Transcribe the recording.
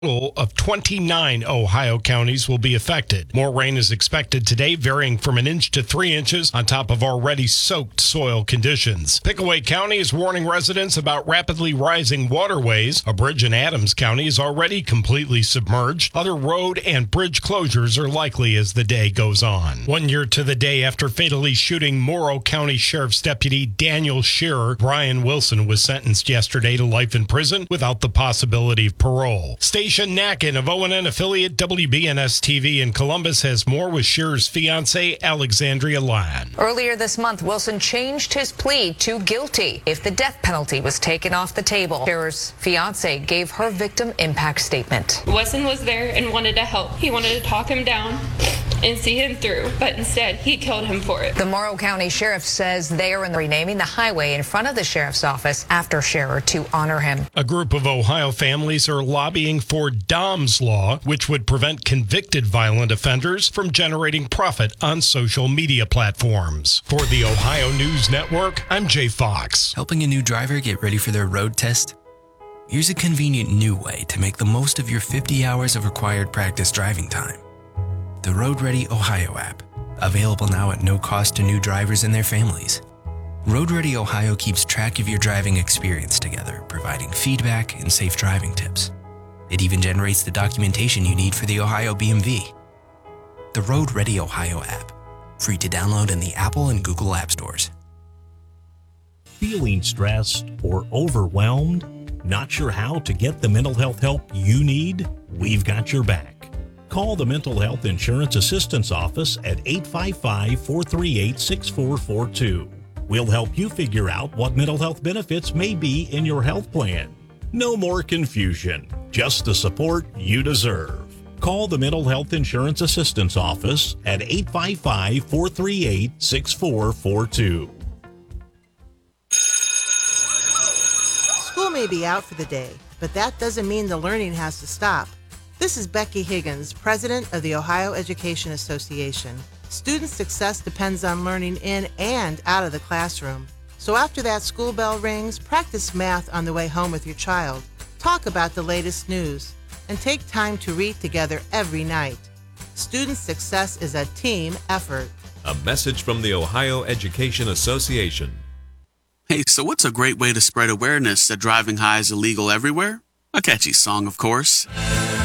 total of 29 Ohio counties will be affected. More rain is expected today, varying from 1 inch to 3 inches on top of already soaked soil conditions. Pickaway County is warning residents about rapidly rising waterways. A bridge in Adams County is already completely submerged. Other road and bridge closures are likely as the day goes on. 1 year to the day after fatally shooting Morrow County Sheriff's Deputy Daniel Shearer, Brian Wilson was sentenced yesterday to life in prison without the possibility of parole. Station Nacken of ONN affiliate WBNS-TV in Columbus has more with Shearer's fiancée, Alexandria Lyon. Earlier this month, Wilson changed his plea to guilty if the death penalty was taken off the table. Shearer's fiancée gave her victim impact statement. Wilson was there and wanted to help. He wanted to talk him down and see him through, but instead he killed him for it. The Morrow County Sheriff says they are renaming the highway in front of the sheriff's office after Shearer to honor him. A group of Ohio families are lobbying for DOMS law, which would prevent convicted violent offenders from generating profit on social media platforms. For the Ohio News Network, I'm Jay Fox. Helping a new driver get ready for their road test? Here's a convenient new way to make the most of your 50 hours of required practice driving time. The Road Ready Ohio app, available now at no cost to new drivers and their families. Road Ready Ohio keeps track of your driving experience together, providing feedback and safe driving tips. It even generates the documentation you need for the Ohio BMV. The Road Ready Ohio app, free to download in the Apple and Google App Stores. Feeling stressed or overwhelmed? Not sure how to get the mental health help you need? We've got your back. Call the Mental Health Insurance Assistance Office at 855-438-6442. We'll help you figure out what mental health benefits may be in your health plan. No more confusion, just the support you deserve. Call the Mental Health Insurance Assistance Office at 855-438-6442. School may be out for the day, but that doesn't mean the learning has to stop. This is Becky Higgins, president of the Ohio Education Association. Student success depends on learning in and out of the classroom. So after that school bell rings, practice math on the way home with your child. Talk about the latest news, and take time to read together every night. Student success is a team effort. A message from the Ohio Education Association. Hey, so what's a great way to spread awareness that driving high is illegal everywhere? A catchy song, of course.